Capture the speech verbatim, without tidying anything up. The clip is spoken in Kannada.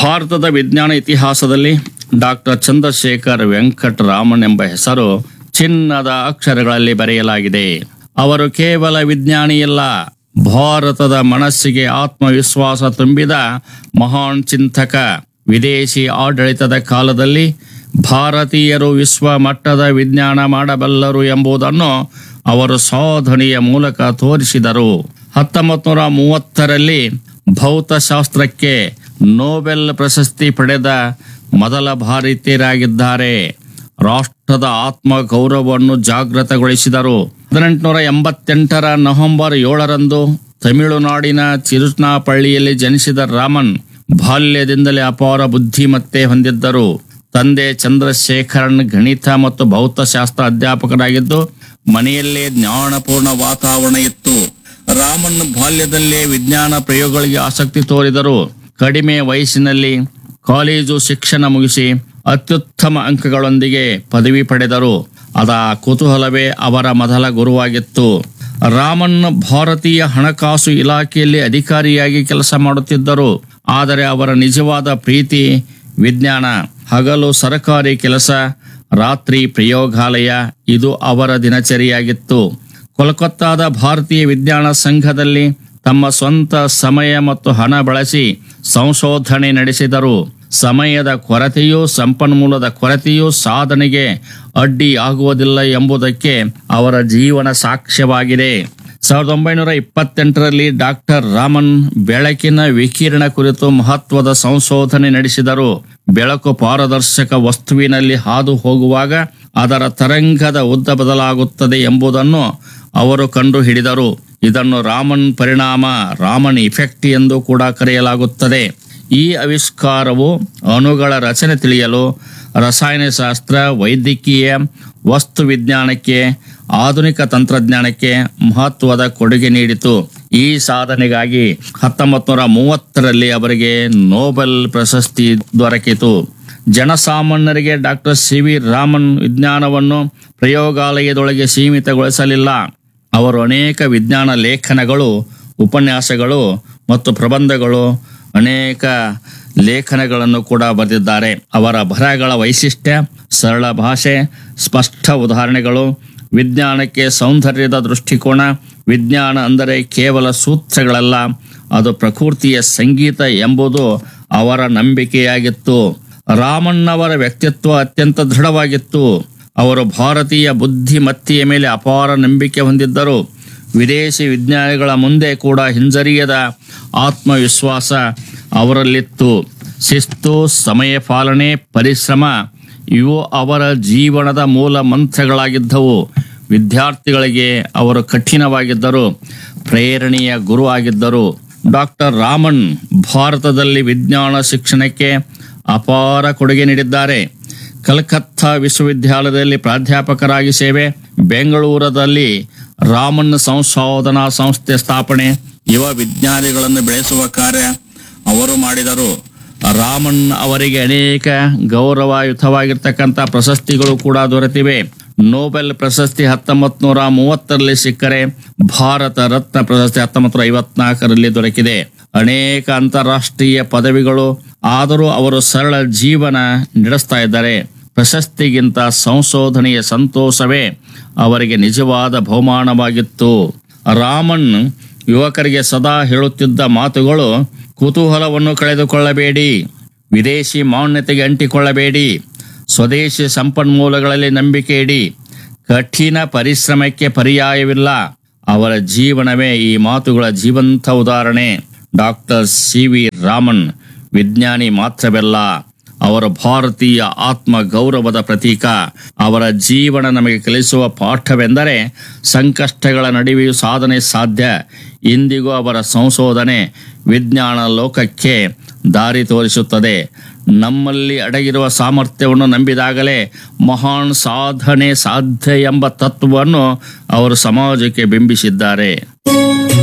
ಭಾರತದ ವಿಜ್ಞಾನ ಇತಿಹಾಸದಲ್ಲಿ ಡಾಕ್ಟರ್ ಚಂದ್ರಶೇಖರ್ ವೆಂಕಟ ರಾಮನ್ ಎಂಬ ಹೆಸರು ಚಿನ್ನದ ಅಕ್ಷರಗಳಲ್ಲಿ ಬರೆಯಲಾಗಿದೆ. ಅವರು ಕೇವಲ ವಿಜ್ಞಾನಿಯಲ್ಲ, ಭಾರತದ ಮನಸ್ಸಿಗೆ ಆತ್ಮವಿಶ್ವಾಸ ತುಂಬಿದ ಮಹಾನ್ ಚಿಂತಕ. ವಿದೇಶಿ ಆಡಳಿತದ ಕಾಲದಲ್ಲಿ ಭಾರತೀಯರು ವಿಶ್ವ ಮಟ್ಟದ ವಿಜ್ಞಾನ ಮಾಡಬಲ್ಲರು ಎಂಬುದನ್ನು ಅವರು ಸಾಧನೆಯ ಮೂಲಕ ತೋರಿಸಿದರು. ಹತ್ತೊಂಬತ್ತು ನೂರ ಮೂವತ್ತರಲ್ಲಿ ಭೌತಶಾಸ್ತ್ರಕ್ಕೆ ನೊಬೆಲ್ ಪ್ರಶಸ್ತಿ ಪಡೆದ ಮೊದಲ ಭಾರತೀಯರಾಗಿದ್ದಾರೆ. ರಾಷ್ಟ್ರದ ಆತ್ಮ ಗೌರವವನ್ನು ಜಾಗೃತಗೊಳಿಸಿದರು. ಹದಿನೆಂಟುನೂರ ಎಂಬತ್ತೆಂಟರ ನವೆಂಬರ್ ಏಳರಂದು ತಮಿಳುನಾಡಿನ ತಿರುಚನಾಪಳ್ಳಿಯಲ್ಲಿ ಜನಿಸಿದ ರಾಮನ್ ಬಾಲ್ಯದಿಂದಲೇ ಅಪಾರ ಬುದ್ಧಿಮತ್ತೆ ಹೊಂದಿದ್ದರು. ತಂದೆ ಚಂದ್ರಶೇಖರನ್ ಗಣಿತ ಮತ್ತು ಭೌತಶಾಸ್ತ್ರ ಅಧ್ಯಾಪಕರಾಗಿದ್ದು ಮನೆಯಲ್ಲೇ ಜ್ಞಾನಪೂರ್ಣ ವಾತಾವರಣ ಇತ್ತು. ರಾಮನ್ ಬಾಲ್ಯದಲ್ಲೇ ವಿಜ್ಞಾನ ಪ್ರಯೋಗಗಳಿಗೆ ಆಸಕ್ತಿ ತೋರಿದರು. ಕಡಿಮೆ ವಯಸ್ಸಿನಲ್ಲಿ ಕಾಲೇಜು ಶಿಕ್ಷಣ ಮುಗಿಸಿ ಅತ್ಯುತ್ತಮ ಅಂಕಗಳೊಂದಿಗೆ ಪದವಿ ಪಡೆದರು. ಅದ ಕುತೂಹಲವೇ ಅವರ ಮೊದಲ ಗುರುವಾಗಿತ್ತು. ರಾಮನ್ ಭಾರತೀಯ ಹಣಕಾಸು ಇಲಾಖೆಯಲ್ಲಿ ಅಧಿಕಾರಿಯಾಗಿ ಕೆಲಸ ಮಾಡುತ್ತಿದ್ದರು. ಆದರೆ ಅವರ ನಿಜವಾದ ಪ್ರೀತಿ ವಿಜ್ಞಾನ. ಹಗಲು ಸರ್ಕಾರಿ ಕೆಲಸ, ರಾತ್ರಿ ಪ್ರಯೋಗಾಲಯ, ಇದು ಅವರ ದಿನಚರಿಯಾಗಿತ್ತು. ಕೋಲ್ಕತ್ತಾದ ಭಾರತೀಯ ವಿಜ್ಞಾನ ಸಂಘದಲ್ಲಿ ತಮ್ಮ ಸ್ವಂತ ಸಮಯ ಮತ್ತು ಹಣ ಬಳಸಿ ಸಂಶೋಧನೆ ನಡೆಸಿದರು. ಸಮಯದ ಕೊರತೆಯೂ ಸಂಪನ್ಮೂಲದ ಕೊರತೆಯೂ ಸಾಧನೆಗೆ ಅಡ್ಡಿ ಆಗುವುದಿಲ್ಲ ಎಂಬುದಕ್ಕೆ ಅವರ ಜೀವನ ಸಾಕ್ಷ್ಯವಾಗಿದೆ. ಸಾವಿರದ ಒಂಬೈನೂರ ಇಪ್ಪತ್ತೆಂಟರಲ್ಲಿ ಡಾಕ್ಟರ್ ರಾಮನ್ ಬೆಳಕಿನ ವಿಕಿರಣ ಕುರಿತು ಮಹತ್ವದ ಸಂಶೋಧನೆ ನಡೆಸಿದರು. ಬೆಳಕು ಪಾರದರ್ಶಕ ವಸ್ತುವಿನಲ್ಲಿ ಹಾದು ಹೋಗುವಾಗ ಅದರ ತರಂಗದ ಉದ್ದ ಬದಲಾಗುತ್ತದೆ ಎಂಬುದನ್ನು ಅವರು ಕಂಡುಹಿಡಿದರು. ಇದನ್ನು ರಾಮನ್ ಪರಿಣಾಮ, ರಾಮನ್ ಇಫೆಕ್ಟ್ ಎಂದು ಕೂಡ ಕರೆಯಲಾಗುತ್ತದೆ. ಈ ಆವಿಷ್ಕಾರವು ಅಣುಗಳ ರಚನೆ ತಿಳಿಯಲು ರಸಾಯನಶಾಸ್ತ್ರ, ವೈದ್ಯಕೀಯ, ವಸ್ತು ವಿಜ್ಞಾನಕ್ಕೆ, ಆಧುನಿಕ ತಂತ್ರಜ್ಞಾನಕ್ಕೆ ಮಹತ್ವದ ಕೊಡುಗೆ ನೀಡಿತು. ಈ ಸಾಧನೆಗಾಗಿ ಹತ್ತೊಂಬತ್ತು ನೂರ ಮೂವತ್ತರಲ್ಲಿ ಅವರಿಗೆ ನೊಬೆಲ್ ಪ್ರಶಸ್ತಿ ದೊರಕಿತು. ಜನಸಾಮಾನ್ಯರಿಗೆ ಡಾಕ್ಟರ್ ಸಿ ವಿ ರಾಮನ್ ವಿಜ್ಞಾನವನ್ನು ಪ್ರಯೋಗಾಲಯದೊಳಗೆ ಸೀಮಿತಗೊಳಿಸಲಿಲ್ಲ. ಅವರು ಅನೇಕ ವಿಜ್ಞಾನ ಲೇಖನಗಳು, ಉಪನ್ಯಾಸಗಳು ಮತ್ತು ಪ್ರಬಂಧಗಳು, ಅನೇಕ ಲೇಖನಗಳನ್ನು ಕೂಡ ಬರೆದಿದ್ದಾರೆ. ಅವರ ಬರಹಗಳ ವೈಶಿಷ್ಟ್ಯ ಸರಳ ಭಾಷೆ, ಸ್ಪಷ್ಟ ಉದಾಹರಣೆಗಳು, ವಿಜ್ಞಾನಕ್ಕೆ ಸೌಂದರ್ಯದ ದೃಷ್ಟಿಕೋನ. ವಿಜ್ಞಾನ ಅಂದರೆ ಕೇವಲ ಸೂತ್ರಗಳಲ್ಲ, ಅದು ಪ್ರಕೃತಿಯ ಸಂಗೀತ ಎಂಬುದು ಅವರ ನಂಬಿಕೆಯಾಗಿತ್ತು. ರಾಮನ್ ಅವರ ವ್ಯಕ್ತಿತ್ವ ಅತ್ಯಂತ ದೃಢವಾಗಿತ್ತು. ಅವರು ಭಾರತೀಯ ಬುದ್ಧಿಮತ್ತೆಯ ಮೇಲೆ ಅಪಾರ ನಂಬಿಕೆ ಹೊಂದಿದ್ದರು. ವಿದೇಶಿ ವಿಜ್ಞಾನಿಗಳ ಮುಂದೆ ಕೂಡ ಹಿಂಜರಿಯದ ಆತ್ಮವಿಶ್ವಾಸ ಅವರಲ್ಲಿತ್ತು. ಶಿಸ್ತು, ಸಮಯ ಪಾಲನೆ, ಪರಿಶ್ರಮ ಇವು ಅವರ ಜೀವನದ ಮೂಲ ಮಂತ್ರಗಳಾಗಿದ್ದವು. ವಿದ್ಯಾರ್ಥಿಗಳಿಗೆ ಅವರು ಕಠಿಣವಾಗಿದ್ದರು, ಪ್ರೇರಣೆಯ ಗುರು ಆಗಿದ್ದರು. ಡಾಕ್ಟರ್ ರಾಮನ್ ಭಾರತದಲ್ಲಿ ವಿಜ್ಞಾನ ಶಿಕ್ಷಣಕ್ಕೆ ಅಪಾರ ಕೊಡುಗೆ ನೀಡಿದ್ದಾರೆ. ಕಲ್ಕತ್ತಾ ವಿಶ್ವವಿದ್ಯಾಲಯದಲ್ಲಿ ಪ್ರಾಧ್ಯಾಪಕರಾಗಿ ಸೇವೆ, ಬೆಂಗಳೂರಲ್ಲಿ ರಾಮನ್ ಸಂಶೋಧನಾ ಸಂಸ್ಥೆ ಸ್ಥಾಪನೆ, ಯುವ ವಿಜ್ಞಾನಿಗಳನ್ನು ಬೆಳೆಸುವ ಕಾರ್ಯ ಅವರು ಮಾಡಿದರು. ರಾಮನ್ ಅವರಿಗೆ ಅನೇಕ ಗೌರವಯುತವಾಗಿರ್ತಕ್ಕಂಥ ಪ್ರಶಸ್ತಿಗಳು ಕೂಡ ದೊರೆತಿವೆ. ನೊಬೆಲ್ ಪ್ರಶಸ್ತಿ ಹತ್ತೊಂಬತ್ತು ನೂರ ಮೂವತ್ತರಲ್ಲಿ ಸಿಕ್ಕರೆ, ಭಾರತ ರತ್ನ ಪ್ರಶಸ್ತಿ ಹತ್ತೊಂಬತ್ತು ನೂರ ಐವತ್ನಾಲ್ಕರಲ್ಲಿ ದೊರಕಿದೆ. ಅನೇಕ ಅಂತಾರಾಷ್ಟ್ರೀಯ ಪದವಿಗಳು. ಆದರೂ ಅವರು ಸರಳ ಜೀವನ ನಡೆಸ್ತಾ ಇದ್ದಾರೆ. ಪ್ರಶಸ್ತಿಗಿಂತ ಸಂಶೋಧನೆಯ ಸಂತೋಷವೇ ಅವರಿಗೆ ನಿಜವಾದ ಬಹುಮಾನವಾಗಿತ್ತು. ರಾಮನ್ ಯುವಕರಿಗೆ ಸದಾ ಹೇಳುತ್ತಿದ್ದ ಮಾತುಗಳು: ಕುತೂಹಲವನ್ನು ಕಳೆದುಕೊಳ್ಳಬೇಡಿ, ವಿದೇಶಿ ಮಾನ್ಯತೆಗೆ ಅಂಟಿಕೊಳ್ಳಬೇಡಿ, ಸ್ವದೇಶಿ ಸಂಪನ್ಮೂಲಗಳಲ್ಲಿ ನಂಬಿಕೆ ಇಡಿ, ಕಠಿಣ ಪರಿಶ್ರಮಕ್ಕೆ ಪರ್ಯಾಯವಿಲ್ಲ. ಅವರ ಜೀವನವೇ ಈ ಮಾತುಗಳ ಜೀವಂತ ಉದಾಹರಣೆ. ಡಾಕ್ಟರ್ ಸಿ ವಿ ರಾಮನ್ ವಿಜ್ಞಾನಿ ಮಾತ್ರವಲ್ಲ, ಅವರ ಭಾರತೀಯ ಆತ್ಮ ಗೌರವದ ಪ್ರತೀಕ. ಅವರ ಜೀವನ ನಮಗೆ ಕಲಿಸುವ ಪಾಠವೆಂದರೆ ಸಂಕಷ್ಟಗಳ ನಡುವೆಯೂ ಸಾಧನೆ ಸಾಧ್ಯ. ಇಂದಿಗೂ ಅವರ ಸಂಶೋಧನೆ ವಿಜ್ಞಾನ ಲೋಕಕ್ಕೆ ದಾರಿ ತೋರಿಸುತ್ತದೆ. ನಮ್ಮಲ್ಲಿ ಅಡಗಿರುವ ಸಾಮರ್ಥ್ಯವನ್ನು ನಂಬಿದಾಗಲೇ ಮಹಾನ್ ಸಾಧನೆ ಸಾಧ್ಯ ಎಂಬ ತತ್ವವನ್ನು ಅವರು ಸಮಾಜಕ್ಕೆ ಬಿಂಬಿಸಿದ್ದಾರೆ.